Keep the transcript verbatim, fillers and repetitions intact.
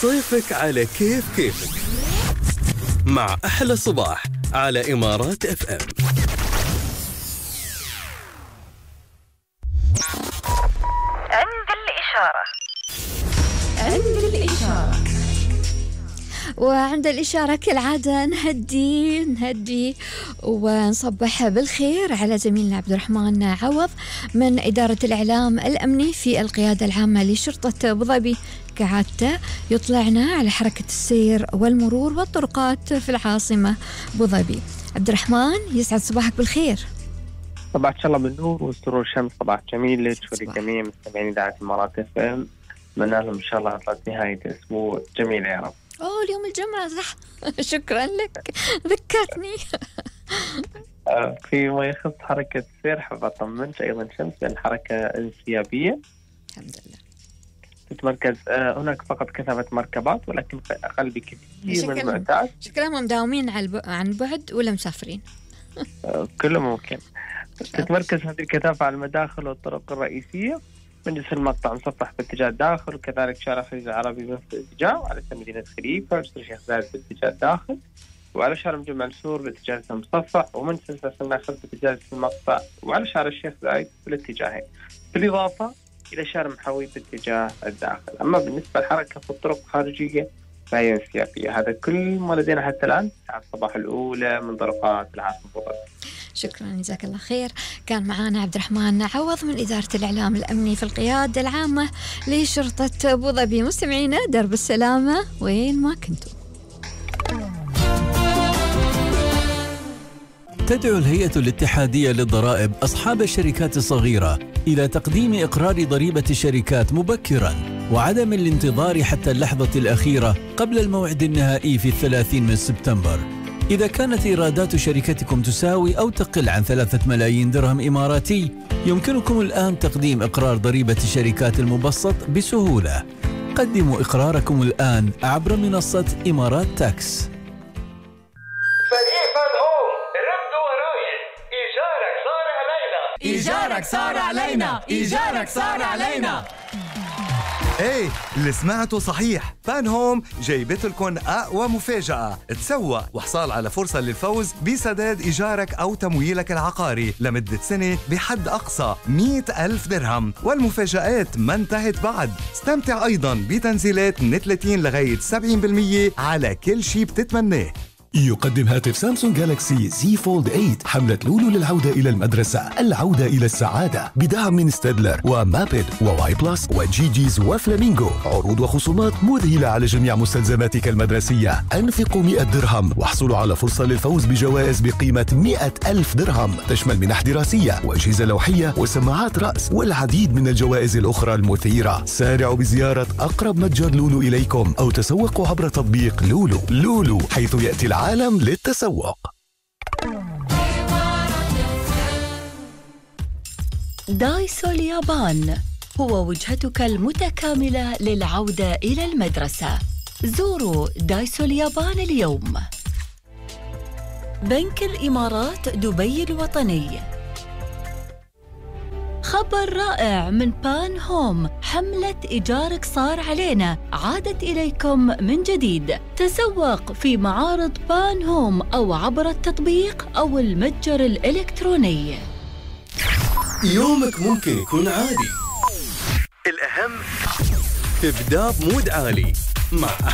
صيفك على كيف كيفك مع أحلى صباح على إمارات اف ام. عند الإشارة. عند الإشارة. وعند الإشارة كالعادة نهدي نهدي ونصبح بالخير على زميلنا عبد الرحمن عوض من إدارة الإعلام الأمني في القيادة العامة لشرطة أبو ظبي. كعادته يطلعنا على حركة السير والمرور والطرقات في العاصمة أبو ظبي. عبد الرحمن يسعد صباحك بالخير. صباح إن شاء الله بالنور وسرور الشمس. صباح جميل لك ولجميع مستمعين إذاعة إمارات اف ام. من لهم إن شاء الله عطلت نهاية أسبوع جميل يا رب. أوه اليوم الجمعة صح. شكرا لك ذكرتني. في ما يخص حركة السير حاب أطمنك أيضا شمس بأن حركة انسيابية الحمد لله تتمركز. هناك فقط كثافة مركبات ولكن أقل بكثير من المعتاد. شكلهم مداومين عن بعد ولا مسافرين؟ كله ممكن. تتمركز هذه الكثافة على المداخل والطرق الرئيسية من جسر المقطع مصفح باتجاه الداخل، وكذلك شارع خليج العربي بنفس الاتجاه، وعلى مدينة خليفة وجسر الشيخ زايد باتجاه الداخل، وعلى شارع مجمع السور باتجاه المصفح، ومن سلسلة الناخل باتجاه جسر المقطع، وعلى شارع الشيخ زايد بالاتجاهين، بالإضافة إلى شارع محاوي باتجاه الداخل. أما بالنسبة للحركة في الطرق الخارجية فهي انسيابية. هذا كل ما لدينا حتى الآن ساعة الصباح الأولى من طرقات العاصمة أبو ظبي. شكرا جزاك الله خير. كان معنا عبد الرحمن عوض من إدارة الإعلام الأمني في القيادة العامة لشرطة أبو ظبي. مستمعينا درب السلامة وين ما كنتم. تدعو الهيئة الاتحادية للضرائب أصحاب الشركات الصغيرة إلى تقديم إقرار ضريبة الشركات مبكراً وعدم الانتظار حتى اللحظة الأخيرة قبل الموعد النهائي في الثلاثين من سبتمبر. إذا كانت إيرادات شركتكم تساوي أو تقل عن ثلاثة ملايين درهم إماراتي يمكنكم الآن تقديم إقرار ضريبة الشركات المبسط بسهولة. قدموا إقراركم الآن عبر منصة إمارات تاكس. فريق فانهوم ردوا وراي. إيجارك صار علينا. إيجارك صار علينا. إيجارك صار علينا. ايه اللي سمعته صحيح. فانهوم جايبت لكم أقوى مفاجأة. تسوى وحصال على فرصة للفوز بسداد إيجارك أو تمويلك العقاري لمدة سنة بحد أقصى مئة ألف درهم. والمفاجآت ما انتهت بعد. استمتع أيضا بتنزيلات من ثلاثين لغاية سبعين بالمئة على كل شيء بتتمناه. يقدم هاتف سامسونج جالاكسي زي فولد ثمانية حملة لولو للعودة إلى المدرسة، العودة إلى السعادة، بدعم من ستيدلر ومابد وواي بلس وجي جيز وفلامينغو. عروض وخصومات مذهلة على جميع مستلزماتك المدرسية. أنفقوا مئة درهم واحصلوا على فرصة للفوز بجوائز بقيمة مئة ألف درهم تشمل منح دراسية وأجهزة لوحية وسماعات رأس والعديد من الجوائز الأخرى المثيرة. سارعوا بزيارة أقرب متجر لولو إليكم أو تسوقوا عبر تطبيق لولو. لولو حيث يأتي العالم عالم للتسوق. دايسو اليابان هو وجهتك المتكاملة للعودة إلى المدرسة. زوروا دايسو اليابان اليوم. بنك الإمارات دبي الوطني. خبر رائع من بان هوم. حملة إيجارك صار علينا عادت إليكم من جديد. تسوق في معارض بان هوم أو عبر التطبيق أو المتجر الإلكتروني. يومك ممكن يكون عادي، الأهم تبدأ بمود عالي مع